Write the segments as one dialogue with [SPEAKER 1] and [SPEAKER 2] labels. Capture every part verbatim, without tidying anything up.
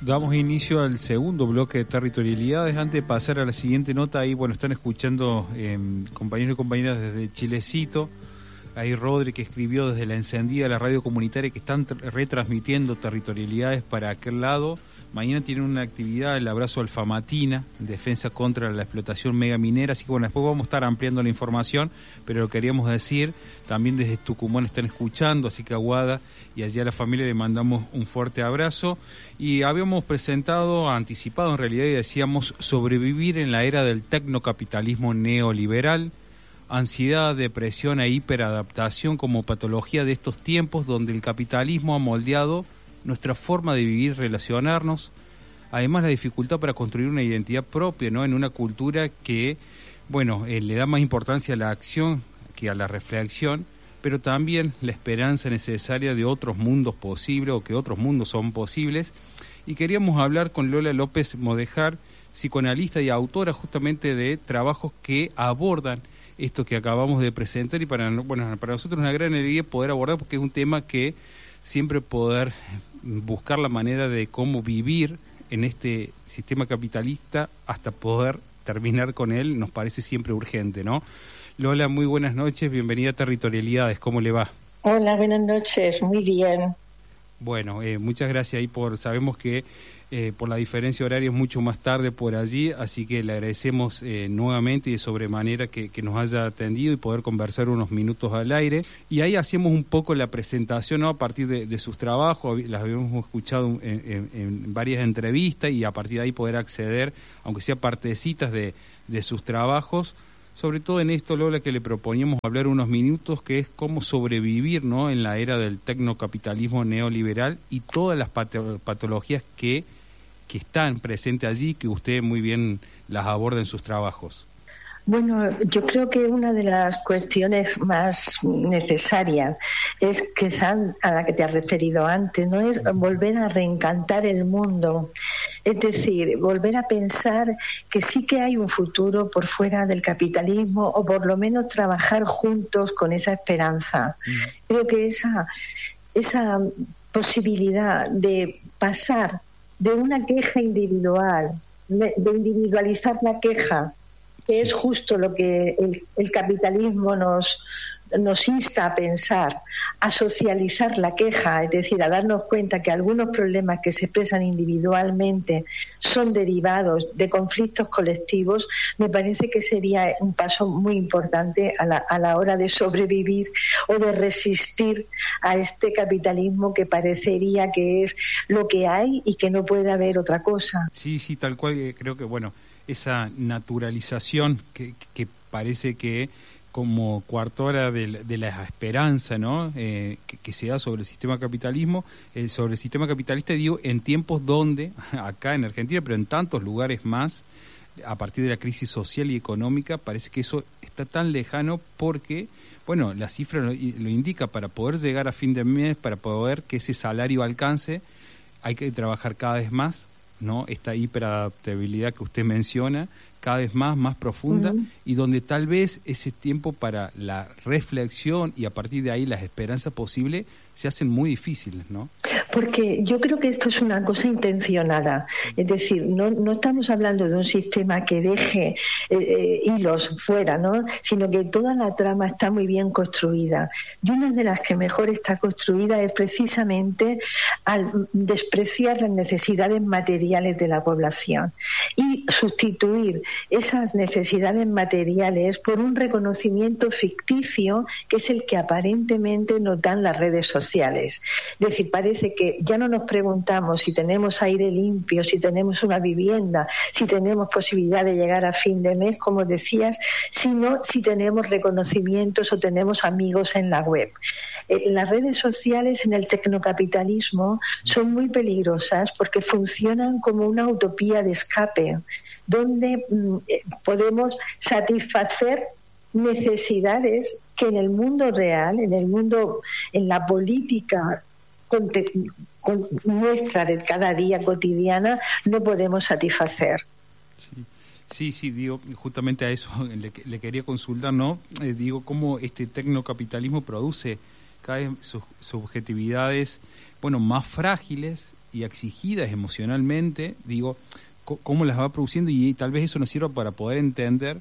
[SPEAKER 1] Damos inicio al segundo bloque de territorialidades. Antes de pasar a la siguiente nota, ahí bueno, están escuchando eh, compañeros y compañeras desde Chilecito. Ahí Rodri, que escribió desde la encendida de la radio comunitaria, que están retransmitiendo territorialidades para aquel lado. Mañana tienen una actividad, el abrazo alfamatina, en defensa contra la explotación megaminera. Así que bueno, después vamos a estar ampliando la información, pero lo queríamos decir. También desde Tucumán están escuchando, así que a Guada y allí a la familia le mandamos un fuerte abrazo. Y habíamos presentado, anticipado en realidad, y decíamos sobrevivir en la era del tecnocapitalismo neoliberal, ansiedad, depresión e hiperadaptación como patología de estos tiempos donde el capitalismo ha moldeado nuestra forma de vivir, relacionarnos. Además, la dificultad para construir una identidad propia, ¿no? En una cultura que, bueno, eh, le da más importancia a la acción que a la reflexión, pero también la esperanza necesaria de otros mundos posibles o que otros mundos son posibles. Y queríamos hablar con Lola López Modejar, psicoanalista y autora justamente de trabajos que abordan esto que acabamos de presentar, y para, bueno, para nosotros es una gran alegría poder abordar, porque es un tema que siempre poder buscar la manera de cómo vivir en este sistema capitalista hasta poder terminar con él nos parece siempre urgente, ¿no? Lola, muy buenas noches, bienvenida a Territorialidades, ¿cómo le va?
[SPEAKER 2] Hola, buenas noches, muy bien.
[SPEAKER 1] Bueno, eh, muchas gracias ahí por, sabemos que eh, por la diferencia horaria es mucho más tarde por allí, así que le agradecemos eh, nuevamente y de sobremanera que, que nos haya atendido y poder conversar unos minutos al aire. Y ahí hacíamos un poco la presentación, ¿no? A partir de, de sus trabajos, las habíamos escuchado en, en, en varias entrevistas, y a partir de ahí poder acceder, aunque sea partecitas de, de sus trabajos, sobre todo en esto, Lola, que le proponíamos hablar unos minutos, que es cómo sobrevivir, ¿no? En la era del tecnocapitalismo neoliberal y todas las pato- patologías que, que están presentes allí, que usted muy bien las aborda en sus trabajos.
[SPEAKER 2] Bueno, yo creo que una de las cuestiones más necesarias es, quizá a la que te has referido antes, no es volver a reencantar el mundo. Es decir, volver a pensar que sí que hay un futuro por fuera del capitalismo, o por lo menos trabajar juntos con esa esperanza. Mm. Creo que esa, esa posibilidad de pasar de una queja individual, de individualizar la queja, que sí, es justo lo que el, el capitalismo nos, nos insta a pensar, a socializar la queja, es decir, a darnos cuenta que algunos problemas que se expresan individualmente son derivados de conflictos colectivos. Me parece que sería un paso muy importante a la, a la hora de sobrevivir o de resistir a este capitalismo que parecería que es lo que hay y que no puede haber otra cosa.
[SPEAKER 1] Sí, sí, tal cual. Eh, creo que, bueno, esa naturalización que, que parece que como coartora de, de la esperanza, ¿no? Eh, que, que se da sobre el sistema capitalismo, eh, sobre el sistema capitalista, digo, en tiempos donde, acá en Argentina, pero en tantos lugares más, a partir de la crisis social y económica, parece que eso está tan lejano porque, bueno, la cifra lo, lo indica, para poder llegar a fin de mes, para poder que ese salario alcance, hay que trabajar cada vez más, ¿no? Esta hiperadaptabilidad que usted menciona, cada vez más, más profunda, uh-huh. y donde tal vez ese tiempo para la reflexión y a partir de ahí las esperanzas posibles se hacen muy difíciles, ¿no?
[SPEAKER 2] Porque yo creo que esto es una cosa intencionada, es decir, no, no estamos hablando de un sistema que deje eh, eh, hilos fuera, ¿no? Sino que toda la trama está muy bien construida, y una de las que mejor está construida es precisamente al despreciar las necesidades materiales de la población y sustituir esas necesidades materiales por un reconocimiento ficticio, que es el que aparentemente nos dan las redes sociales. Sociales. Es decir, parece que ya no nos preguntamos si tenemos aire limpio, si tenemos una vivienda, si tenemos posibilidad de llegar a fin de mes, como decías, sino si tenemos reconocimientos o tenemos amigos en la web. Eh, las redes sociales en el tecnocapitalismo son muy peligrosas porque funcionan como una utopía de escape, donde mm, eh, podemos satisfacer necesidades que en el mundo real, en el mundo, en la política con, con nuestra de cada día cotidiana, no podemos satisfacer.
[SPEAKER 1] Sí, sí, sí, digo, justamente a eso le, le quería consultar, ¿no? Eh, digo, cómo este tecnocapitalismo produce cada vez sus subjetividades, bueno, más frágiles y exigidas emocionalmente, digo, c- cómo las va produciendo, y tal vez eso nos sirva para poder entender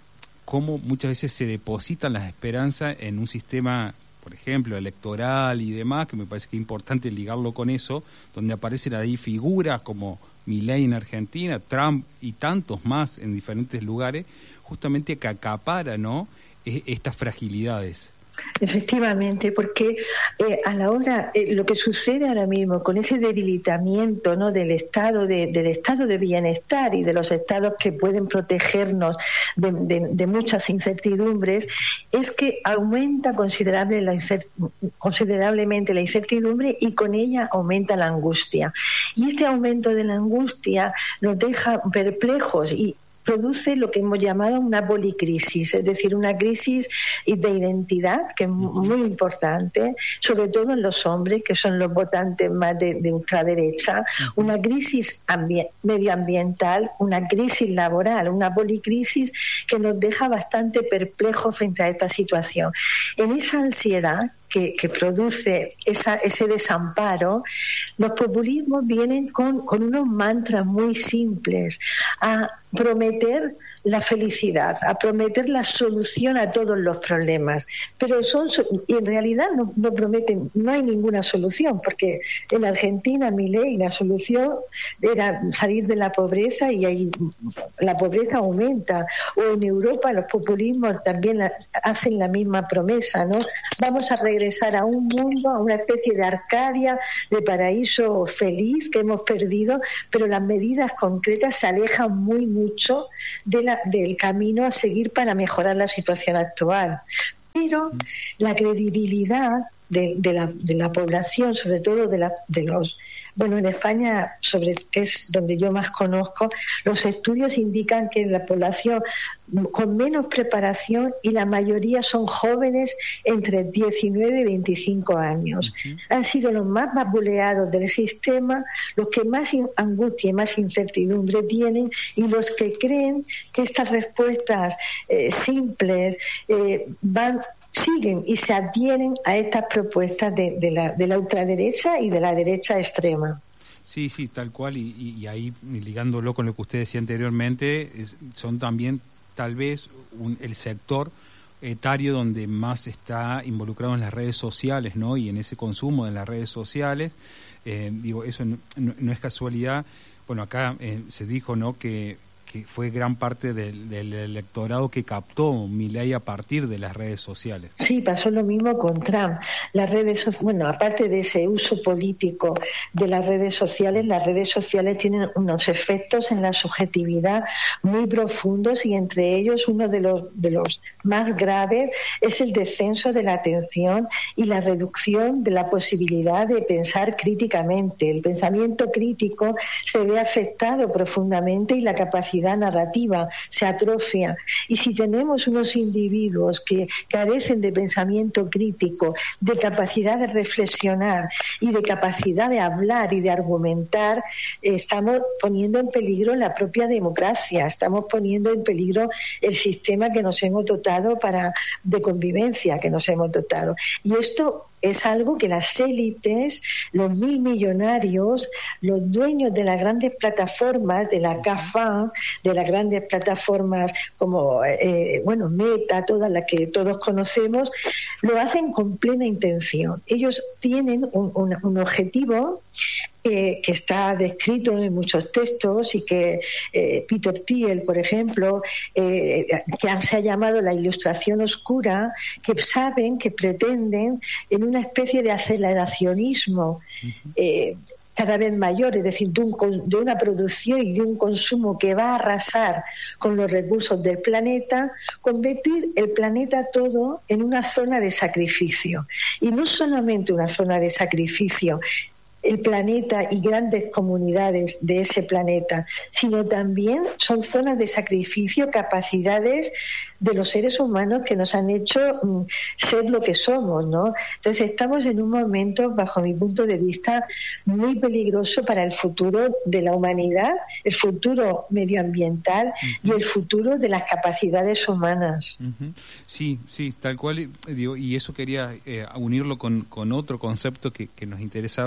[SPEAKER 1] cómo muchas veces se depositan las esperanzas en un sistema, por ejemplo, electoral y demás, que me parece que es importante ligarlo con eso, donde aparecen ahí figuras como Milei en Argentina, Trump y tantos más en diferentes lugares, justamente que acaparan, ¿no?, e- estas fragilidades.
[SPEAKER 2] Efectivamente, porque eh, a la hora, eh, lo que sucede ahora mismo con ese debilitamiento, ¿no?, del estado de, del estado de bienestar y de los estados que pueden protegernos de, de, de muchas incertidumbres, es que aumenta considerable la incert- considerablemente la incertidumbre y con ella aumenta la angustia. Y este aumento de la angustia nos deja perplejos y produce lo que hemos llamado una policrisis, es decir, una crisis de identidad que es muy importante, sobre todo en los hombres, que son los votantes más de, de ultraderecha, una crisis ambi- medioambiental, una crisis laboral, una policrisis que nos deja bastante perplejos frente a esta situación. En esa ansiedad que, que produce esa, ese desamparo, los populismos vienen con, con unos mantras muy simples a prometer la felicidad, a prometer la solución a todos los problemas, pero son y en realidad no, no prometen, no hay ninguna solución, porque en Argentina, Milei, la solución era salir de la pobreza y ahí la pobreza aumenta, o en Europa los populismos también la, hacen la misma promesa, ¿no? Vamos a regresar a un mundo, a una especie de Arcadia, de paraíso feliz que hemos perdido, pero las medidas concretas se alejan muy mucho de la del camino a seguir para mejorar la situación actual. Pero la credibilidad de, de, la, de la población, sobre todo de, la, de los... Bueno, en España, sobre que es donde yo más conozco, los estudios indican que la población con menos preparación, y la mayoría son jóvenes entre diecinueve y veinticinco años. Uh-huh. Han sido los más vapuleados del sistema, los que más angustia y más incertidumbre tienen, y los que creen que estas respuestas eh, simples eh, van siguen y se adhieren a estas propuestas de, de, la, de la ultraderecha y de la derecha extrema.
[SPEAKER 1] Sí, sí, tal cual, y, y, y ahí ligándolo con lo que usted decía anteriormente, es, son también tal vez un, el sector etario donde más está involucrado en las redes sociales, ¿no?, y en ese consumo de las redes sociales. Eh, digo, eso no, no, no es casualidad. Bueno, acá eh, se dijo, ¿no?, que que fue gran parte del, del electorado que captó Milei a partir de las redes sociales.
[SPEAKER 2] Sí, pasó lo mismo con Trump. Las redes, bueno, aparte de ese uso político de las redes sociales, las redes sociales tienen unos efectos en la subjetividad muy profundos, y entre ellos uno de los de los más graves es el descenso de la atención y la reducción de la posibilidad de pensar críticamente. El pensamiento crítico se ve afectado profundamente y la capacidad narrativa se atrofia, y si tenemos unos individuos que carecen de pensamiento crítico, de capacidad de reflexionar y de capacidad de hablar y de argumentar, eh, estamos poniendo en peligro la propia democracia, estamos poniendo en peligro el sistema que nos hemos dotado para de convivencia que nos hemos dotado, y esto es algo que las élites, los mil millonarios, los dueños de las grandes plataformas, de la GAFA, de las grandes plataformas como, eh, bueno, Meta, todas las que todos conocemos, lo hacen con plena intención. Ellos tienen un, un, un objetivo Eh, que está descrito en muchos textos y que eh, Peter Thiel, por ejemplo, eh, que se ha llamado la ilustración oscura, que saben, que pretenden en una especie de aceleracionismo eh, cada vez mayor, es decir, de, un, de una producción y de un consumo que va a arrasar con los recursos del planeta, convertir el planeta todo en una zona de sacrificio. Y no solamente una zona de sacrificio, el planeta y grandes comunidades de ese planeta, sino también son zonas de sacrificio, capacidades de los seres humanos que nos han hecho mm, ser lo que somos, ¿no? Entonces estamos en un momento, bajo mi punto de vista, muy peligroso para el futuro de la humanidad, el futuro medioambiental uh-huh. y el futuro de las capacidades humanas.
[SPEAKER 1] Uh-huh. Sí, sí, tal cual, digo, y eso quería eh, unirlo con, con otro concepto que, que nos interesaba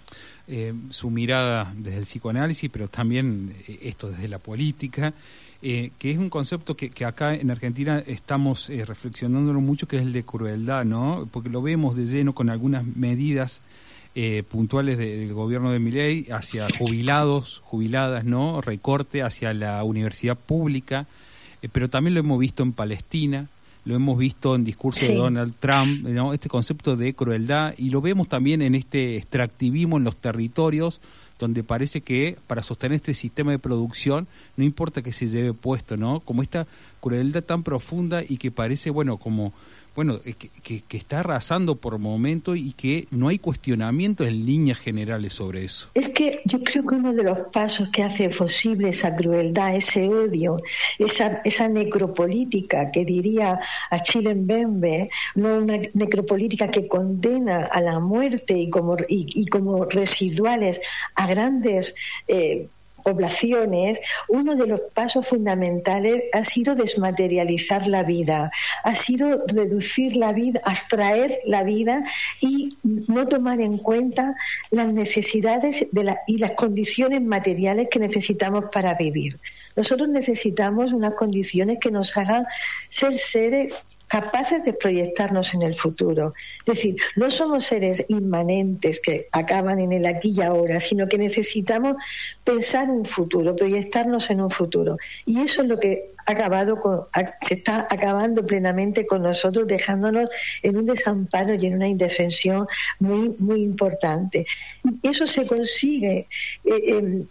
[SPEAKER 1] eh, su mirada desde el psicoanálisis, pero también eh, esto desde la política, eh, que es un concepto que, que acá en Argentina estamos eh, reflexionándolo mucho, que es el de crueldad, ¿no? Porque lo vemos de lleno con algunas medidas eh, puntuales de, del gobierno de Milei hacia jubilados, jubiladas, ¿no? Recorte hacia la universidad pública, eh, pero también lo hemos visto en Palestina, lo hemos visto en discurso sí. de Donald Trump, ¿no? Este concepto de crueldad, y lo vemos también en este extractivismo en los territorios, donde parece que para sostener este sistema de producción no importa que se lleve puesto, ¿no? Como esta crueldad tan profunda y que parece, bueno, como bueno que, que, que está arrasando por momentos y que no hay cuestionamiento en líneas generales sobre eso.
[SPEAKER 2] Es que yo creo que uno de los pasos que hace posible esa crueldad, ese odio, esa esa necropolítica que diría Achille Mbembe, no una necropolítica que condena a la muerte y como y, y como residuales a grandes eh, poblaciones, uno de los pasos fundamentales ha sido desmaterializar la vida, ha sido reducir la vida, abstraer la vida y no tomar en cuenta las necesidades de la, y las condiciones materiales que necesitamos para vivir. Nosotros necesitamos unas condiciones que nos hagan ser seres capaces de proyectarnos en el futuro. Es decir, no somos seres inmanentes que acaban en el aquí y ahora, sino que necesitamos pensar un futuro, proyectarnos en un futuro. Y eso es lo que ha acabado con, se está acabando plenamente con nosotros, dejándonos en un desamparo y en una indefensión muy, muy importante. Y eso se consigue eh, eh,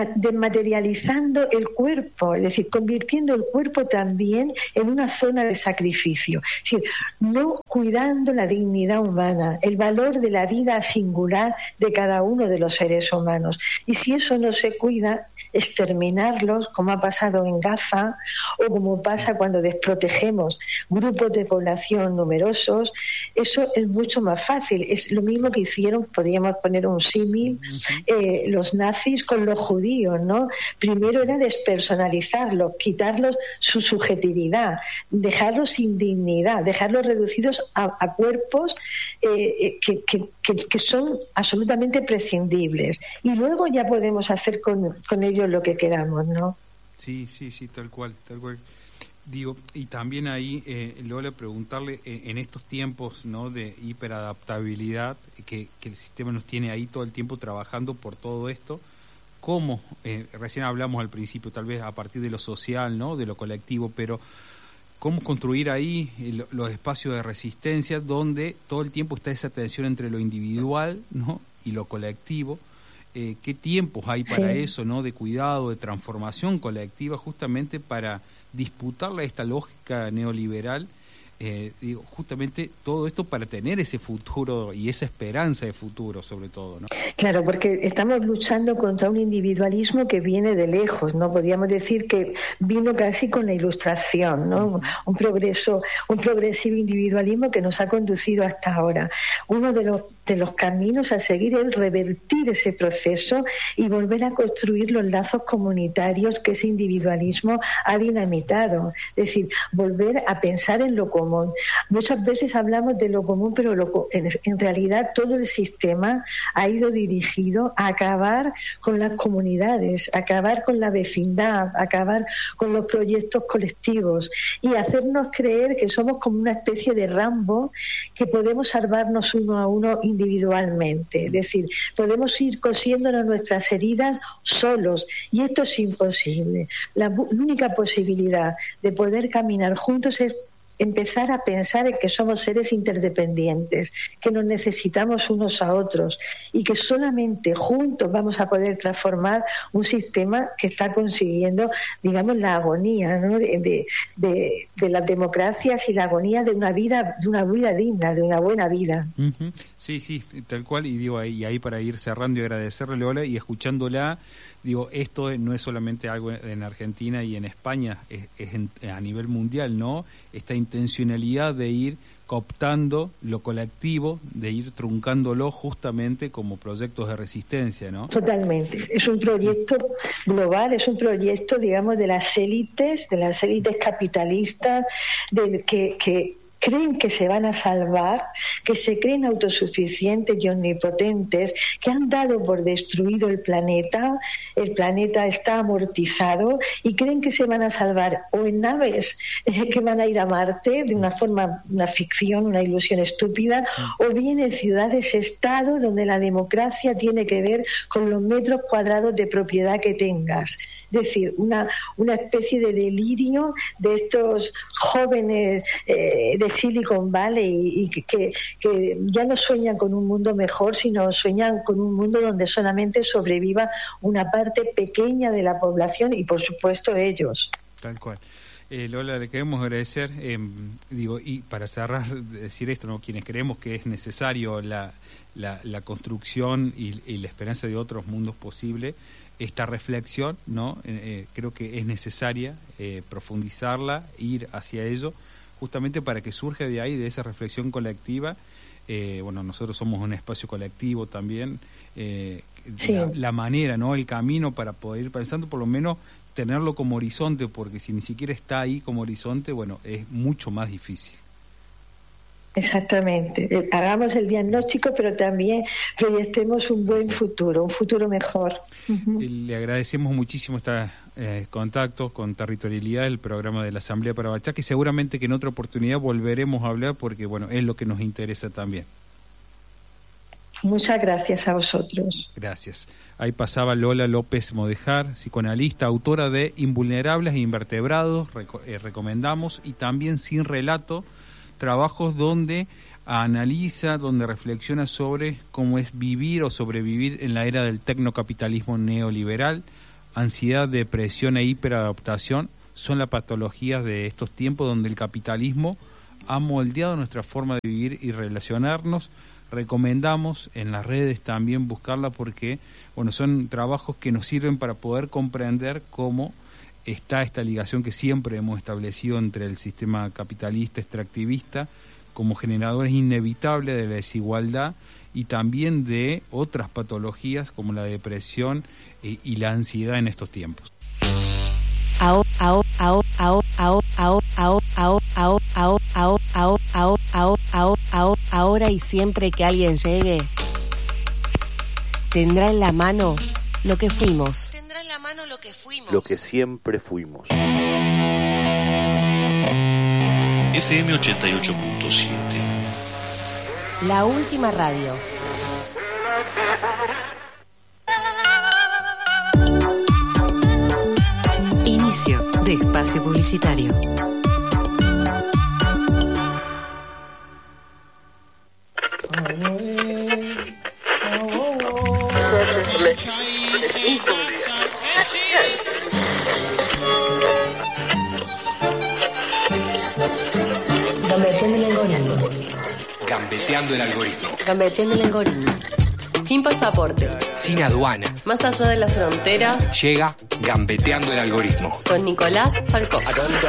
[SPEAKER 2] desmaterializando el cuerpo, es decir, convirtiendo el cuerpo también en una zona de sacrificio, es decir, no cuidando la dignidad humana, el valor de la vida singular de cada uno de los seres humanos. Y si eso no se cuida, exterminarlos, como ha pasado en Gaza, o como pasa cuando desprotegemos grupos de población numerosos, eso es mucho más fácil. Es lo mismo que hicieron, podríamos poner un símil, eh, los nazis con los judíos, ¿no? Primero era despersonalizarlos, quitarlos su subjetividad, dejarlos sin dignidad, dejarlos reducidos a, a cuerpos eh, que, que, que, que son absolutamente prescindibles. Y luego ya podemos hacer con, con ellos lo que queramos, ¿no?
[SPEAKER 1] Sí, sí, sí, tal cual, tal cual. Digo, y también ahí, eh, Lola, preguntarle, eh, en estos tiempos, ¿no?, de hiperadaptabilidad, que, que el sistema nos tiene ahí todo el tiempo trabajando por todo esto, ¿cómo? Eh, recién hablamos al principio, tal vez a partir de lo social, ¿no?, de lo colectivo, pero ¿cómo construir ahí el, los espacios de resistencia donde todo el tiempo está esa tensión entre lo individual, ¿no?, y lo colectivo? Eh, ¿Qué tiempos hay para sí. eso, ¿no?, de cuidado, de transformación colectiva, justamente para disputarle a esta lógica neoliberal, eh, digo, justamente todo esto para tener ese futuro y esa esperanza de futuro, sobre todo, ¿no?
[SPEAKER 2] Claro, porque estamos luchando contra un individualismo que viene de lejos, ¿no? Podríamos decir que vino casi con la Ilustración, ¿no? Uh-huh. Un progreso, un progresivo individualismo que nos ha conducido hasta ahora. Uno de los de los caminos a seguir es revertir ese proceso y volver a construir los lazos comunitarios que ese individualismo ha dinamitado. Es decir, volver a pensar en lo común. Muchas veces hablamos de lo común, pero lo, en, en realidad todo el sistema ha ido dirigido a acabar con las comunidades, a acabar con la vecindad, a acabar con los proyectos colectivos y hacernos creer que somos como una especie de Rambo, que podemos salvarnos uno a uno individualmente, es decir, podemos ir cosiéndonos nuestras heridas solos y esto es imposible. La, la única posibilidad de poder caminar juntos es empezar a pensar en que somos seres interdependientes, que nos necesitamos unos a otros y que solamente juntos vamos a poder transformar un sistema que está consiguiendo, digamos, la agonía, ¿no?, de, de, de, de las democracias y la agonía de una vida, de una vida digna, de una buena vida.
[SPEAKER 1] Uh-huh. Sí, sí, tal cual, y digo ahí, y ahí para ir cerrando y agradecerle, Lola, y escuchándola, digo, esto no es solamente algo en Argentina y en España, es, es en, a nivel mundial, ¿no? Esta intencionalidad de ir cooptando lo colectivo, de ir truncándolo justamente como proyectos de resistencia, ¿no?
[SPEAKER 2] Totalmente. Es un proyecto global, es un proyecto, digamos, de las élites, de las élites capitalistas, de, que, que, creen que se van a salvar, que se creen autosuficientes y omnipotentes, que han dado por destruido el planeta, el planeta está amortizado y creen que se van a salvar o en naves eh, que van a ir a Marte de una forma, una ficción, una ilusión estúpida, o bien en ciudades-estado donde la democracia tiene que ver con los metros cuadrados de propiedad que tengas. Es decir, una, una especie de delirio de estos jóvenes eh, de Silicon Valley y que, que, que ya no sueñan con un mundo mejor, sino sueñan con un mundo donde solamente sobreviva una parte pequeña de la población y, por supuesto, ellos.
[SPEAKER 1] Tal cual. Eh, Lola, le queremos agradecer, eh, digo, y para cerrar, decir esto, ¿no? Quienes creemos que es necesario la, la, la construcción y, y la esperanza de otros mundos posibles, esta reflexión, ¿no? Eh, creo que es necesaria eh, profundizarla, ir hacia ello, justamente para que surja de ahí, de esa reflexión colectiva. Eh, bueno, nosotros somos un espacio colectivo también, eh, sí. la, la manera, ¿no? El camino para poder ir pensando, por lo menos tenerlo como horizonte, porque si ni siquiera está ahí como horizonte, bueno, es mucho más difícil.
[SPEAKER 2] Exactamente. Hagamos el diagnóstico, pero también proyectemos un buen futuro, un futuro mejor. Uh-huh.
[SPEAKER 1] Le agradecemos muchísimo este eh, contacto con Territorialidad, el programa de la Asamblea Parabachá, que seguramente que en otra oportunidad volveremos a hablar, porque bueno, es lo que nos interesa también.
[SPEAKER 2] Muchas gracias a vosotros.
[SPEAKER 1] Gracias. Ahí pasaba Lola López Modejar, psicoanalista, autora de Invulnerables e Invertebrados, reco- eh, recomendamos, y también Sin Relato, trabajos donde analiza, donde reflexiona sobre cómo es vivir o sobrevivir en la era del tecnocapitalismo neoliberal. Ansiedad, depresión e hiperadaptación son las patologías de estos tiempos donde el capitalismo ha moldeado nuestra forma de vivir y relacionarnos. Recomendamos en las redes también buscarla porque, bueno, son trabajos que nos sirven para poder comprender cómo está esta ligación que siempre hemos establecido entre el sistema capitalista extractivista como generadores inevitables de la desigualdad y también de otras patologías como la depresión eh, y la ansiedad en estos tiempos.
[SPEAKER 3] Ahora, ahora, ahora, ahora, ahora, ahora, ahora, ahora, ahora, ahora, ahora y siempre que alguien llegue, tendrá en la mano lo que fuimos.
[SPEAKER 4] Tendrá en la mano lo que fuimos.
[SPEAKER 5] Lo que siempre fuimos.
[SPEAKER 6] F M ochenta y ocho punto siete.
[SPEAKER 3] La última radio.
[SPEAKER 7] Inicio de espacio publicitario.
[SPEAKER 3] Gambeteando el algoritmo.
[SPEAKER 8] Gambeteando el algoritmo.
[SPEAKER 3] Gambeteando el algoritmo. Sin pasaportes.
[SPEAKER 8] Sin aduana.
[SPEAKER 3] Más allá de la frontera.
[SPEAKER 8] Llega Gambeteando el algoritmo.
[SPEAKER 3] Con Nicolás Falcó.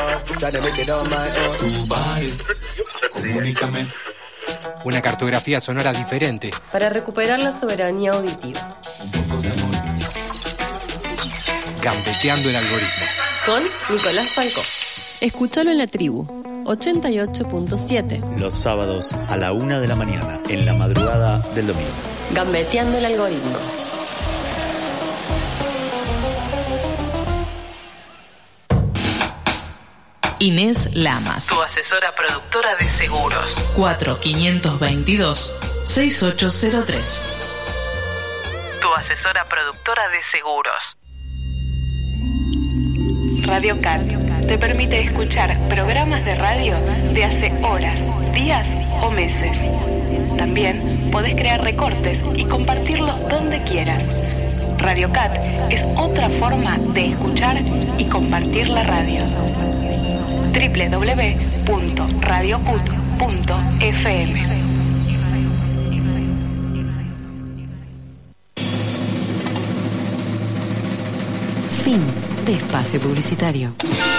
[SPEAKER 8] Comunícame. Una cartografía sonora diferente.
[SPEAKER 3] Para recuperar la soberanía auditiva.
[SPEAKER 8] Gambeteando el algoritmo.
[SPEAKER 3] Con Nicolás Falcó.
[SPEAKER 9] Escúchalo en la tribu. ochenta y ocho punto siete.
[SPEAKER 10] Los sábados a la una de la mañana, en la madrugada del domingo.
[SPEAKER 3] Gambeteando el algoritmo.
[SPEAKER 11] Inés Lamas,
[SPEAKER 12] tu asesora productora de seguros.
[SPEAKER 11] cuatro quinientos veintidós sesenta y ocho cero tres.
[SPEAKER 12] Tu asesora productora de seguros. Radio Cat te permite escuchar programas de radio de hace horas, días o meses. También podés crear recortes y compartirlos donde quieras. Radio Cat es otra forma de escuchar y compartir la radio. doble u doble u doble u punto radio cut punto f m.
[SPEAKER 7] Fin de espacio publicitario.